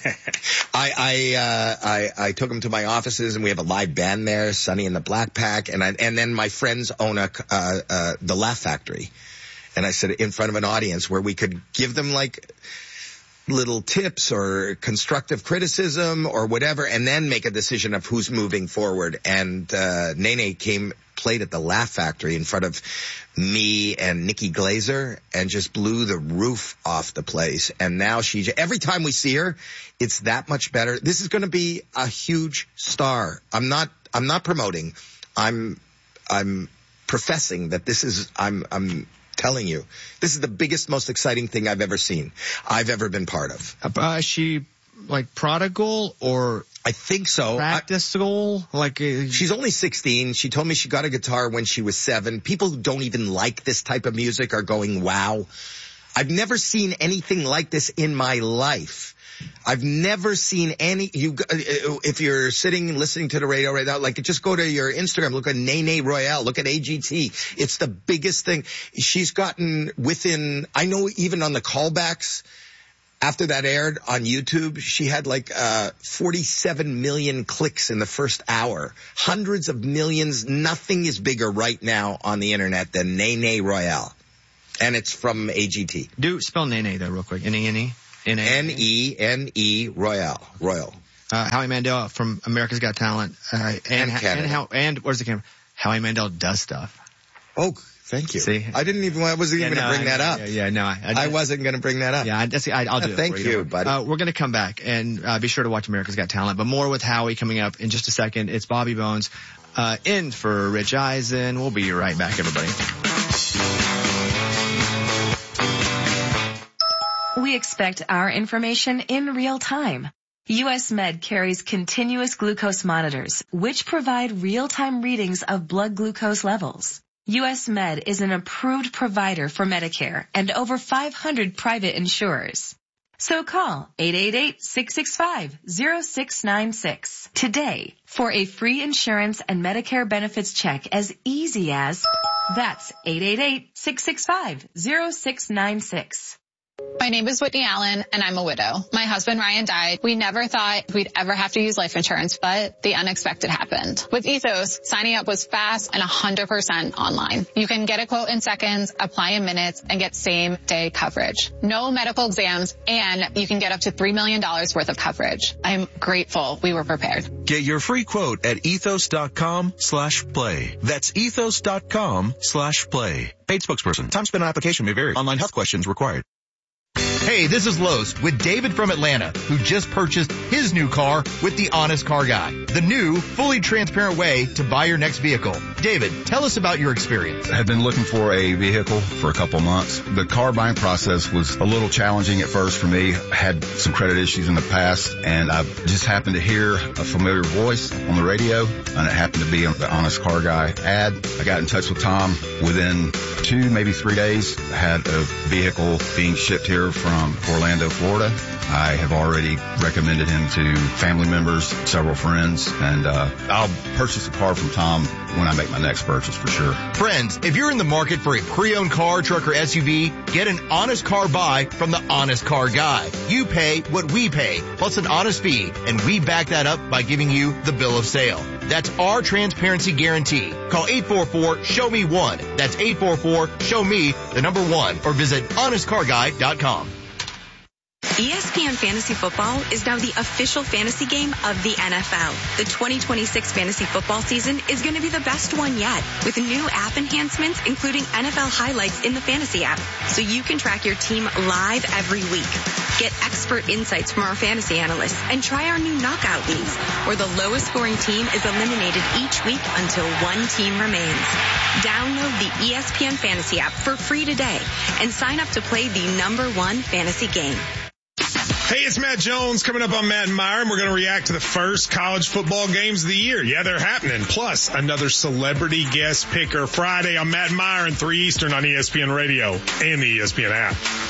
I took them to my offices, and we have a live band there, Sonny and the Black Pack, and then my friends own the Laugh Factory, and I said in front of an audience where we could give them little tips or constructive criticism or whatever, and then make a decision of who's moving forward. And Nene played at the Laugh Factory in front of me and Nikki Glazer and just blew the roof off the place. And now every time we see her, it's that much better. This is going to be a huge star. I'm not promoting. I'm professing that this is, I'm telling you, this is the biggest, most exciting thing I've ever seen. I've ever been part of. Is she prodigal or? I think so. Practical? She's only 16. She told me she got a guitar when she was 7. People who don't even like this type of music are going, wow. I've never seen anything like this in my life. I've never seen any, if you're sitting and listening to the radio right now, like just go to your Instagram, look at Nene Royale, look at AGT. It's the biggest thing. She's gotten within, I know even on the callbacks, after that aired on YouTube, she had like 47 million clicks in the first hour. Hundreds of millions. Nothing is bigger right now on the internet than Nene Royale. And it's from AGT. Do spell Nene though real quick. N-E-N-E? N-E-N-E Royale. Howie Mandel from America's Got Talent. And where's the camera? Howie Mandel does stuff. Oh, thank you. See? I wasn't even going to bring that up. I wasn't going to bring that up. Yeah, I'll do it. Thank you, buddy. We're going to come back and be sure to watch America's Got Talent. But more with Howie coming up in just a second. It's Bobby Bones in for Rich Eisen. We'll be right back, everybody. We expect our information in real time. US Med carries continuous glucose monitors, which provide real-time readings of blood glucose levels. US Med is an approved provider for Medicare and over 500 private insurers. So call 888-665-0696 today for a free insurance and Medicare benefits check as easy as, that's 888-665-0696. My name is Whitney Allen, and I'm a widow. My husband, Ryan, died. We never thought we'd ever have to use life insurance, but the unexpected happened. With Ethos, signing up was fast and 100% online. You can get a quote in seconds, apply in minutes, and get same-day coverage. No medical exams, and you can get up to $3 million worth of coverage. I'm grateful we were prepared. Get your free quote at ethos.com/play. That's ethos.com/play. Paid spokesperson. Time spent on application may vary. Online health questions required. Hey, this is Los with David from Atlanta, who just purchased his new car with the Honest Car Guy, the new, fully transparent way to buy your next vehicle. David, tell us about your experience. I had been looking for a vehicle for a couple months. The car buying process was a little challenging at first for me. I had some credit issues in the past, and I just happened to hear a familiar voice on the radio, and it happened to be the Honest Car Guy ad. I got in touch with Tom. Within 2, maybe 3 days, I had a vehicle being shipped here from Orlando, Florida. I have already recommended him to family members, several friends, and I'll purchase a car from Tom when I make my next purchase for sure. Friends, if you're in the market for a pre-owned car, truck, or SUV, get an honest car buy from the Honest Car Guy. You pay what we pay, plus an honest fee, and we back that up by giving you the bill of sale. That's our transparency guarantee. Call 844-SHOW-ME-1. That's 844-SHOW-ME1, or visit honestcarguy.com. ESPN Fantasy Football is now the official fantasy game of the NFL. The 2026 fantasy football season is going to be the best one yet, with new app enhancements, including NFL highlights in the fantasy app, so you can track your team live every week. Get expert insights from our fantasy analysts and try our new knockout leagues, where the lowest scoring team is eliminated each week until one team remains. Download the ESPN Fantasy app for free today and sign up to play the #1 fantasy game. Hey, it's Matt Jones coming up on Matt and Myron. We're going to react to the first college football games of the year. Yeah, they're happening. Plus, another celebrity guest picker Friday on Matt and Myron, 3 Eastern on ESPN Radio and the ESPN app.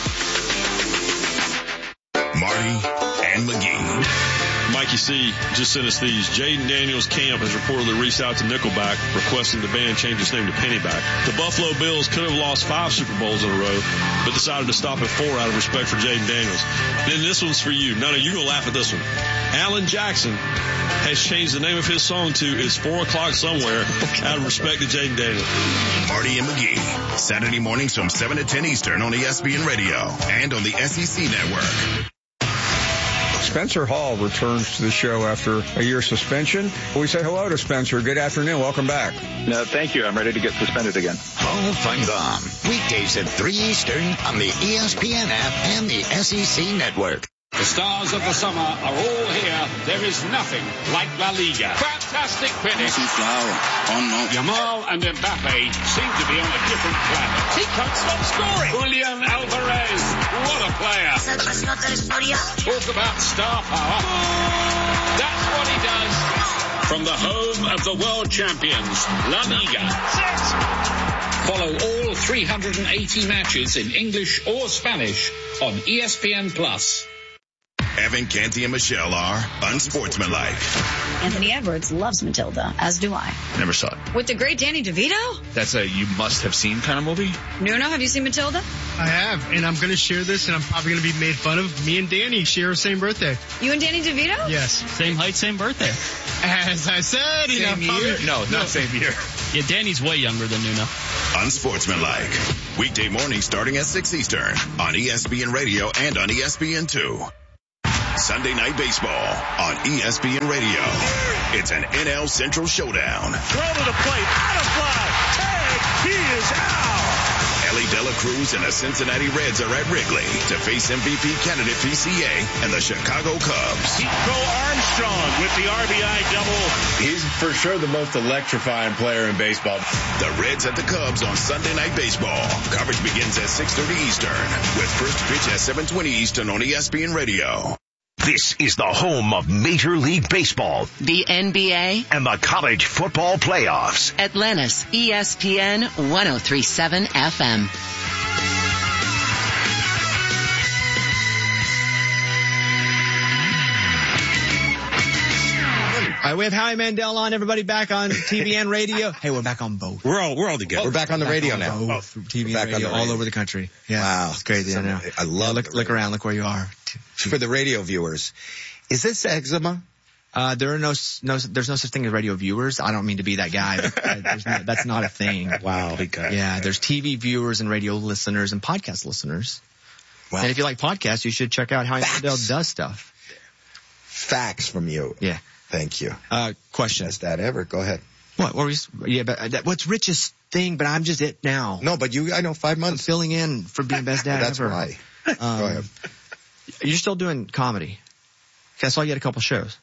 Marty and McGee. Mikey C. just sent us these. Jaden Daniels' camp has reportedly reached out to Nickelback requesting the band change its name to Pennyback. The Buffalo Bills could have lost 5 Super Bowls in a row, but decided to stop at 4 out of respect for Jaden Daniels. Then this one's for you. No, you're going to laugh at this one. Alan Jackson has changed the name of his song to It's 4 O'Clock Somewhere out of respect to Jaden Daniels. Marty and McGee, Saturday mornings from 7 to 10 Eastern on ESPN Radio and on the SEC Network. Spencer Hall returns to the show after a year suspension. We say hello to Spencer. Good afternoon. Welcome back. No, thank you. I'm ready to get suspended again. Hall Feinbaum, weekdays at 3 Eastern on the ESPN app and the SEC Network. The stars of the summer are all here. There is nothing like La Liga. Fantastic finish. Yamal and Mbappe seem to be on a different planet. He can't stop scoring. Julian Alvarez, what a player. Talk about star power. That's what he does. From the home of the world champions, La Liga. Follow all 380 matches in English or Spanish on ESPN+. Evan, Canty, and Michelle are unsportsmanlike. Anthony Edwards loves Matilda, as do I. Never saw it. With the great Danny DeVito? That's a you must have seen kind of movie. Nuno, have you seen Matilda? I have, and I'm going to share this, and I'm probably going to be made fun of. Me and Danny share the same birthday. You and Danny DeVito? Yes. Same height, same birthday. As I said, same year? No, not same year. Yeah, Danny's way younger than Nuno. Unsportsmanlike. Weekday morning starting at 6 Eastern on ESPN Radio and on ESPN2. Sunday Night Baseball on ESPN Radio. It's an NL Central showdown. Throw to the plate, out of fly, tag, he is out. Ellie De La Cruz and the Cincinnati Reds are at Wrigley to face MVP candidate PCA and the Chicago Cubs. Nico Armstrong with the RBI double. He's for sure the most electrifying player in baseball. The Reds at the Cubs on Sunday Night Baseball. Coverage begins at 6:30 Eastern with first pitch at 7:20 Eastern on ESPN Radio. This is the home of Major League Baseball, the NBA, and the college football playoffs. Atlanta's ESPN 103.7 FM. All right, we have Howie Mandel on. Everybody back on TV and radio. Hey, we're back on both. We're all together. We're back on the radio now. TV and radio all over the country. Yeah, wow, it's crazy. I know. I love it. Look around. Look where you are. For the radio viewers, is this eczema? There's no such thing as radio viewers. I don't mean to be that guy, but that's not a thing. Wow. Yeah, there's TV viewers and radio listeners and podcast listeners. Wow. And if you like podcasts, you should check out how Mandel does stuff. Facts from you. Yeah. Thank you. Question. Best dad ever. Go ahead. What? What's Rich's thing? But I'm just it now. No, but I know 5 months. I'm filling in for being best dad That's ever. Why. Go ahead. You're still doing comedy. I saw you had a couple shows.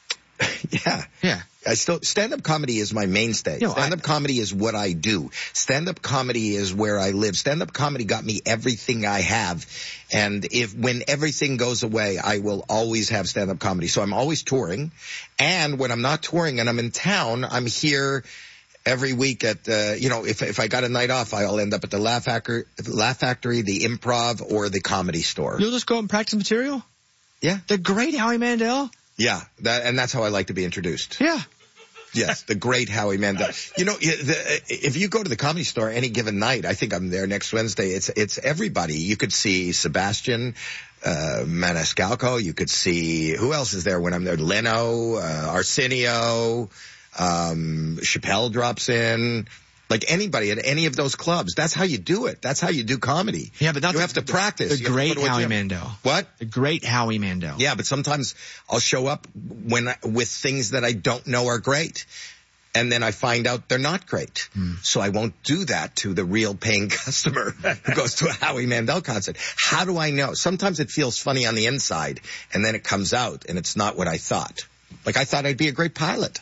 Yeah. Stand-up comedy is my mainstay. Stand-up comedy is what I do. Stand-up comedy is where I live. Stand-up comedy got me everything I have. And when everything goes away, I will always have stand-up comedy. So I'm always touring. And when I'm not touring and I'm in town, I'm here every week at, if I got a night off, I'll end up at the Laugh Factory, the Improv, or the Comedy Store. You'll just go out and practice material? Yeah. The great Howie Mandel? Yeah, and that's how I like to be introduced. Yeah. Yes, the great Howie Mandel. If you go to the Comedy Store any given night, I think I'm there next Wednesday, it's everybody. You could see Sebastian Maniscalco. You could see, who else is there when I'm there? Leno, Arsenio, Chappelle drops in. Like anybody at any of those clubs. That's how you do it. That's how you do comedy. Yeah, but you have to practice. The great Howie Mandel. What? The great Howie Mandel. Yeah, but sometimes I'll show up with things that I don't know are great. And then I find out they're not great. So I won't do that to the real paying customer who goes to a Howie Mandel concert. How do I know? Sometimes it feels funny on the inside, and then it comes out, and it's not what I thought. Like I thought I'd be a great pilot.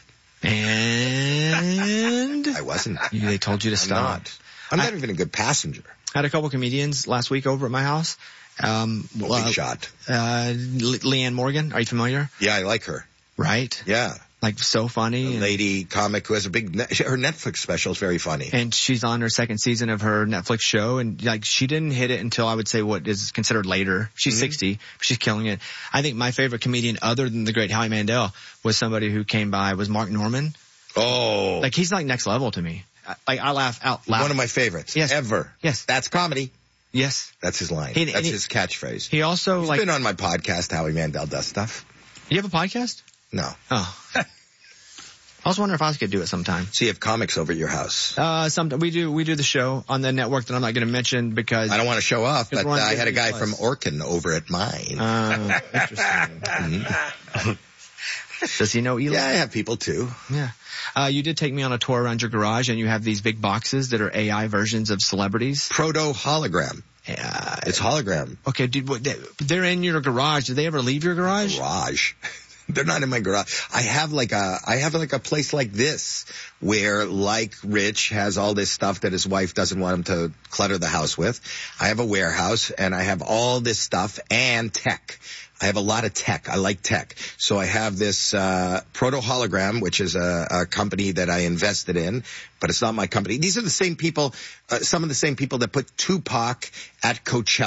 And I wasn't. They told you to stop. I'm not even a good passenger. I had a couple comedians last week over at my house. Big shot. Leanne Morgan. Are you familiar? Yeah, I like her. Right? Yeah. Like so funny. A lady comic who has her Netflix special is very funny. And she's on her second season of her Netflix show, and like she didn't hit it until I would say what is considered later. She's 60, she's killing it. I think my favorite comedian other than the great Howie Mandel was somebody who came by was Mark Norman. Oh. Like he's like next level to me. Like I laugh out loud. One of my favorites. Yes. Ever. Yes. That's comedy. Yes. That's his line. That's his catchphrase. He also He's been on my podcast, Howie Mandel Does Stuff. You have a podcast? No. Oh. I was wondering if I could do it sometime. So you have comics over at your house? We do the show on the network that I'm not going to mention because I don't want to show off, but I had a guy from Orkin over at mine. Interesting. Does he know Eli? Yeah, I have people too. Yeah. You did take me on a tour around your garage, and you have these big boxes that are AI versions of celebrities. Proto-hologram. It's hologram. Okay, dude, they're in your garage. Do they ever leave your garage? Garage. They're not in my garage. I have like a place like this where, like Rich has all this stuff that his wife doesn't want him to clutter the house with. I have a warehouse and I have all this stuff and tech. I have a lot of tech. I like tech. So I have this Proto-Hologram, which is a company that I invested in, but it's not my company. These are the same people, some of the same people that put Tupac at Coachella.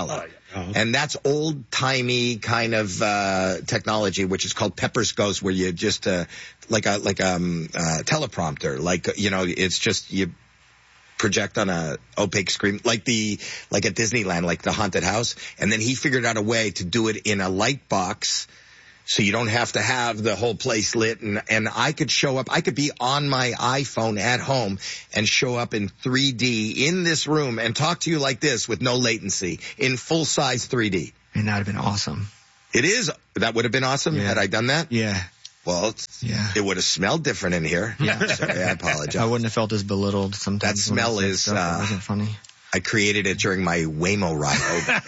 And that's old-timey kind of technology, which is called Pepper's Ghost, where you just like a teleprompter, it's just you project on a opaque screen, like at Disneyland, like the haunted house. And then he figured out a way to do it in a light box, so you don't have to have the whole place lit. And I could show up. I could be on my iPhone at home and show up in 3D in this room and talk to you like this with no latency in full size 3D. And that would have been awesome. It is. That would have been awesome had I done that. Yeah. Well, it would have smelled different in here. Yeah. Sorry, I apologize. I wouldn't have felt as belittled sometimes. That smell is, it wasn't funny. I created it during my Waymo ride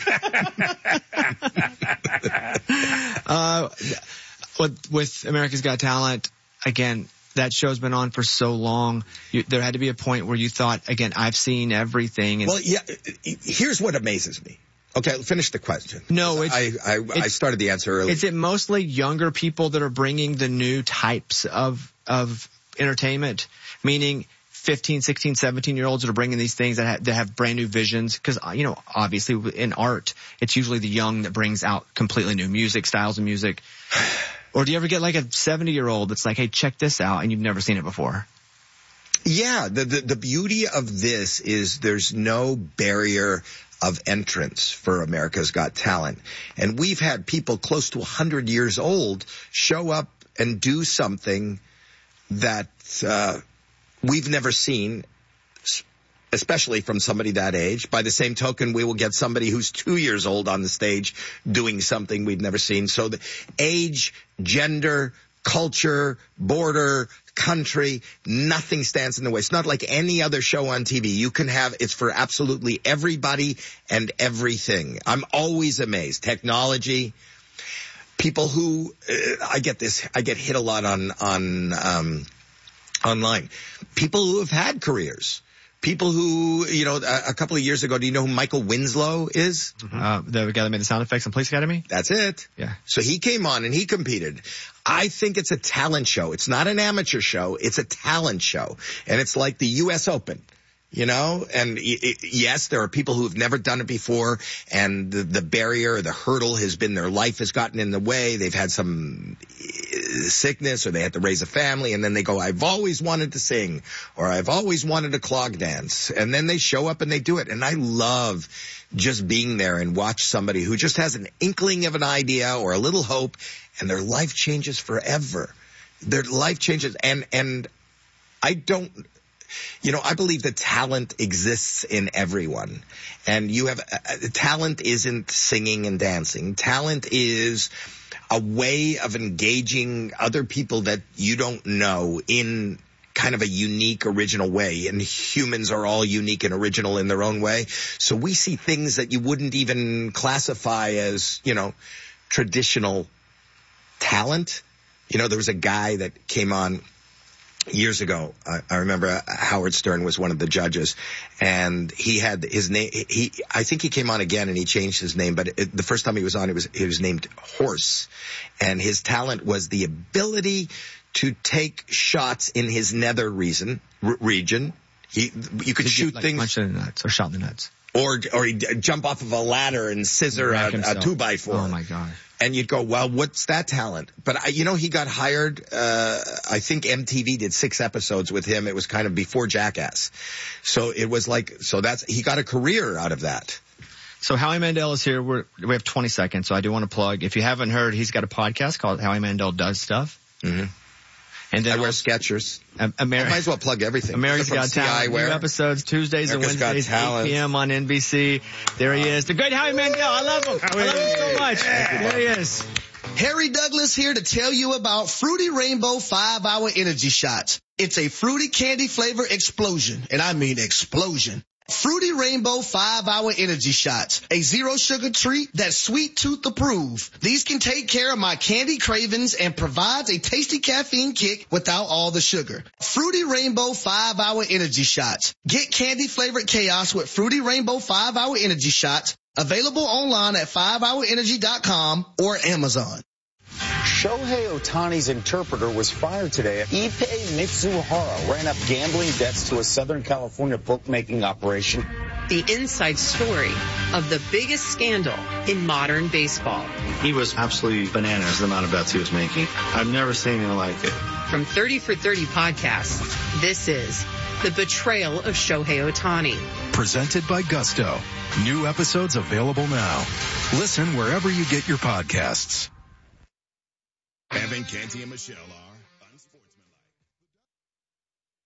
over. With America's Got Talent, again, that show's been on for so long. There had to be a point where you thought, again, I've seen everything. Well, yeah, here's what amazes me. Okay, finish the question. No, I started the answer earlier. Is it mostly younger people that are bringing the new types of entertainment, meaning 15, 16, 17-year-olds that are bringing these things that have brand new visions? Because, obviously in art, it's usually the young that brings out completely new music, styles of music. Or do you ever get like a 70-year-old that's like, hey, check this out, and you've never seen it before? Yeah, the beauty of this is there's no barrier of entrance for America's Got Talent. And we've had people close to 100 years old show up and do something that we've never seen, especially from somebody that age. By the same token, we will get somebody who's 2 years old on the stage doing something we've never seen. So the age, gender, culture, border, country, nothing stands in the way. It's not like any other show on TV. You can have, it's for absolutely everybody and everything. I'm always amazed. Technology, people who, I get hit a lot on online. People who have had careers. People who, a couple of years ago, do you know who Michael Winslow is? Mm-hmm. The guy that made the sound effects on Police Academy? That's it. Yeah. So he came on and he competed. I think it's a talent show. It's not an amateur show. It's a talent show. And it's like the U.S. Open. And yes, there are people who have never done it before, and the barrier or the hurdle has been their life has gotten in the way. They've had some sickness, or they had to raise a family, and then they go, I've always wanted to sing, or I've always wanted to clog dance. And then they show up and they do it. And I love just being there and watch somebody who just has an inkling of an idea or a little hope, and their life changes forever. Their life changes. And I don't, I believe that talent exists in everyone. And you have, talent isn't singing and dancing. Talent is a way of engaging other people that you don't know in kind of a unique, original way. And humans are all unique and original in their own way. So we see things that you wouldn't even classify as, traditional talent. There was a guy that came on years ago. I remember Howard Stern was one of the judges, and he had his name. I think he came on again and he changed his name, but the first time he was on, he was named Horse, and his talent was the ability to take shots in his nether region. You could shoot things. Punch in the nuts or shot in the nuts. Or he'd jump off of a ladder and scissor a 2x4. Oh my God. And you'd go, well, what's that talent? But he got hired, I think MTV did 6 episodes with him. It was kind of before Jackass. So it was he got a career out of that. So Howie Mandel is here. We have 20 seconds. So I do want to plug, if you haven't heard, he's got a podcast called Howie Mandel Does Stuff. Mm-hmm. And then I wear Skechers. I might as well plug everything. America's Got Talent. New episodes Tuesdays and Wednesdays, 8 p.m. on NBC. There he is. The great Howie Mandel. I love him. I love him so much. There he is. Harry Douglas here to tell you about Fruity Rainbow 5-Hour Energy Shots. It's a fruity candy flavor explosion, and I mean explosion. Fruity Rainbow 5-Hour Energy Shots, a zero sugar treat that's sweet tooth approved. These can take care of my candy cravings and provides a tasty caffeine kick without all the sugar. Fruity Rainbow 5-Hour Energy Shots. Get candy flavored chaos with Fruity Rainbow 5-Hour Energy Shots. Available online at 5hourenergy.com or Amazon. Shohei Ohtani's interpreter was fired today. Ippei Mitsuhara ran up gambling debts to a Southern California bookmaking operation. The inside story of the biggest scandal in modern baseball. He was absolutely bananas, the amount of bets he was making. I've never seen anything like it. From 30 for 30 podcasts, this is The Betrayal of Shohei Ohtani. Presented by Gusto. New episodes available now. Listen wherever you get your podcasts. Evan, Canty, and Michelle are